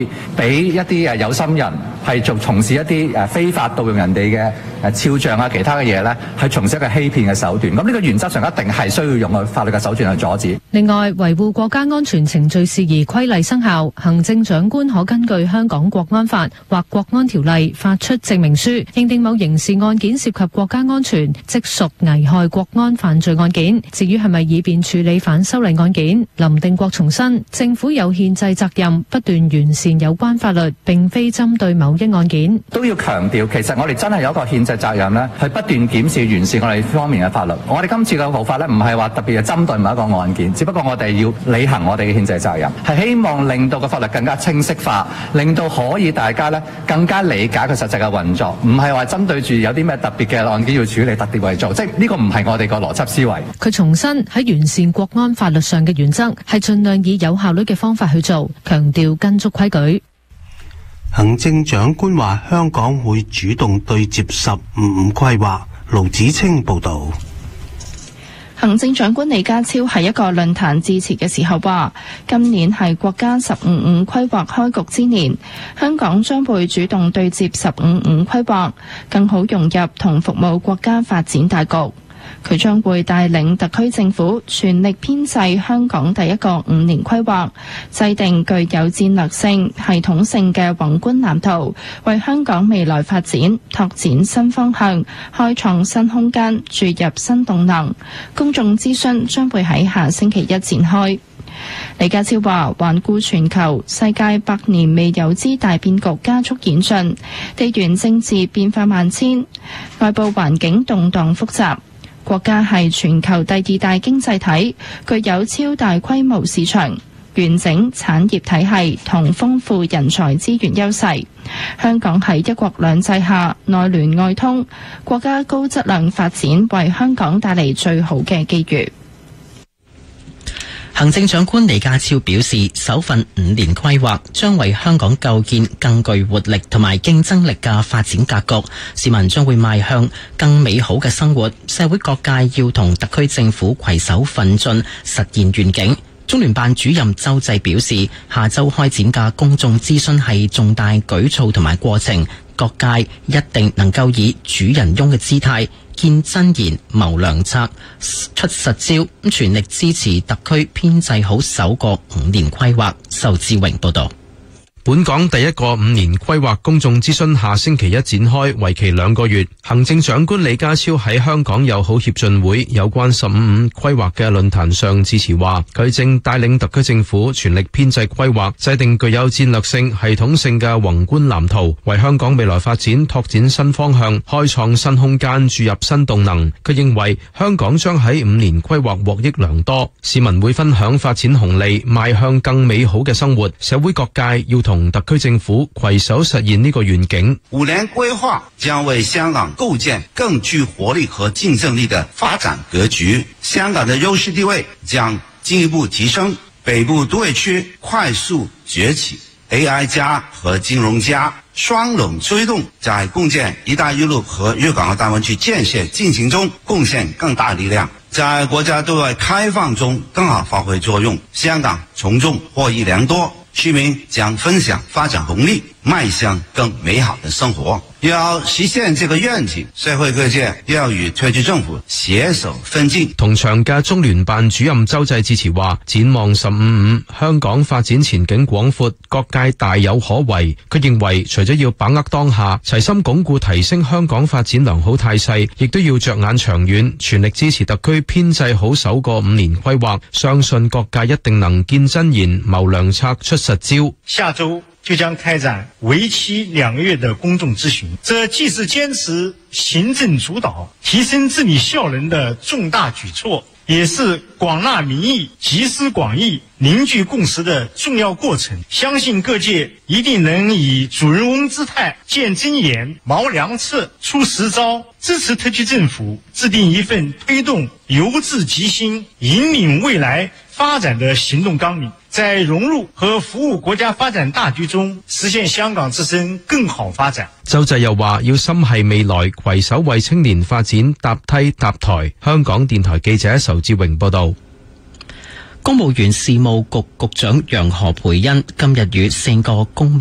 俾一啲有心人係從事一啲非法盜用人哋嘅肖像啊，其他嘅嘢咧，係從事一個欺騙嘅手段。咁呢個原則上一定係需要用個法律嘅手段去阻止。 另外，維護國家安全程序事宜規例生效，行政長官可根據香港國安法或國安條例發出證明書，認定某刑事案件涉及國家安全，即屬危害國安犯罪案件。至於係咪以便處理反修例案件，林定國重申，政府有憲制責任不斷完善有關法律，並非針對某一案件。 都要強調，其實我哋真係有一個憲制責任咧，去不斷檢視完善我哋方面嘅法律。我哋今次嘅步伐咧，唔係話特別係針對某一個案件，只不過我哋要履行我哋嘅憲制責任，係希望令到個法律更加清晰化，令到可以大家咧更加理解佢實際嘅運作，唔係話針對住有啲咩特別嘅案件要處理特別為做，即係呢個唔係我哋個邏輯思維。 佢重申喺完善國安法律上嘅原則係盡量以有效率嘅方法去做，強調跟足規矩。 行政長官話香港會主動對接15規劃。盧子清報道。 行政長官李家超喺一個論壇致辭嘅時候話，今年係國家15規劃開局之年，香港將會主動對接15規劃，更好融入同服務國家發展大局。佢將會帶領特區政府全力編製香港第一個5年規劃，制定具有戰略性、系統性嘅宏觀藍圖，為香港未來發展拓展新方向，開創新空間，注入新動能。公眾諮詢將會喺下星期一展開。李家超話，環顧全球，世界百年未有之大變局加速演進，地緣政治變化萬千，外部環境動盪複雜。國家係全球第2大經濟體，具有超大規模市場、完整產業體系同豐富人才資源優勢。香港喺一國兩制下內聯外通，國家高質量發展為香港帶嚟最好嘅機遇。 行政長官李家超表示，首份5年規劃將為香港構建更具活力同埋競爭力嘅發展格局，市民將會邁向更美好嘅生活，社會各界要同特區政府攜手奮進，實現願景。中聯辦主任周濟表示，下周開展嘅公眾諮詢係重大舉措同埋過程，各界一定能夠以主人翁嘅姿態見真言、謀良策、出實招，全力支持特區編製好首個5年規劃。仇志榮報道。 本港第一個5年規劃公眾諮詢下星期一展開，為期2個月。行政長官李家超喺香港友好協進會有關15規劃嘅論壇上致辭話，佢正帶領特區政府全力編製規劃，制定具有戰略性、系統性嘅宏觀藍圖，為香港未來發展拓展新方向，開創新空間，注入新動能。佢認為香港將喺5年規劃獲益良多，市民會分享發展紅利，邁向更美好嘅生活。社會各界要同特區政府攜手實現呢個願景。 5年規劃將為香港構建更具活力和競爭力的發展格局，香港的優勢地位將進一步提升，北部都會區快速崛起， AI 加和金融加雙輪推動，在共建一帶一路和粵港澳大灣區建設進行中貢獻更大力量，在國家對外開放中更好發揮作用，香港從中獲益良多，市民將分享發展紅利，邁向更美好的生活。要實現這個願景，社會各界要與特區政府攜手奮進。 同場嘅中聯辦主任周濟致辭話，展望15香港發展前景廣闊，各界大有可為。佢認為除咗要把握當下，齊心鞏固提升香港發展良好態勢，亦都要着眼長遠，全力支持特區編製好首個5年規劃，相信各界一定能見真言、謀良策、出實招。 下周就將開展為期2個月的公眾諮詢，這既是堅持行政主導、提升治理效能的重大舉措，也是廣納民意、集思廣益、凝聚共識的重要過程。相信各界一定能以主人翁姿態見真言、謀良策、出實招，支持特區政府制定一份推動由治及興、引領未來發展的行動綱領，在融入和服務國家發展大局中，實現香港自身更好發展。 周濟又話，要心繫未來，攜手為青年發展搭梯搭台。香港電台記者仇志榮報道。 公務員事務局局長楊何蓓茵今日與4個公